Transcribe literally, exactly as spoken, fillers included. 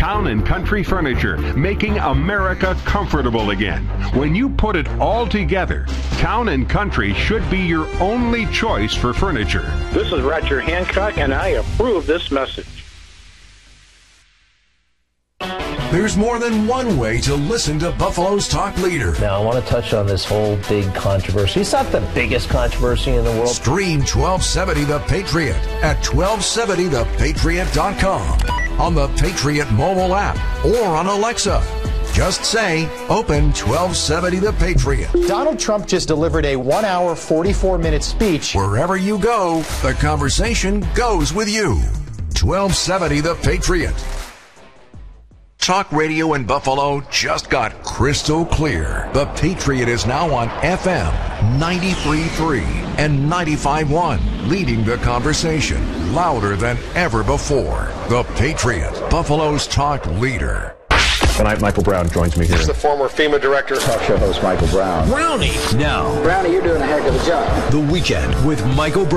Town and Country Furniture, making America comfortable again. When you put it all together, Town and Country should be your only choice for furniture. This is Roger Hancock, and I approve this message. There's more than one way to listen to Buffalo's talk leader. Now, I want to touch on this whole big controversy. It's not the biggest controversy in the world. Stream twelve seventy The Patriot at twelve seventy the patriot dot com, on the Patriot mobile app, or on Alexa. Just say, open twelve seventy The Patriot. Donald Trump just delivered a one hour, forty-four minute speech. Wherever you go, the conversation goes with you. twelve seventy The Patriot. Talk radio in Buffalo just got crystal clear. The Patriot is now on F M ninety-three point three and ninety-five point one, leading the conversation louder than ever before. The Patriot, Buffalo's talk leader. Tonight, Michael Brown joins me here. He's the former FEMA director. Talk show host Michael Brown. Brownie. Now, Brownie, you're doing a heck of a job. The Weekend with Michael Brown.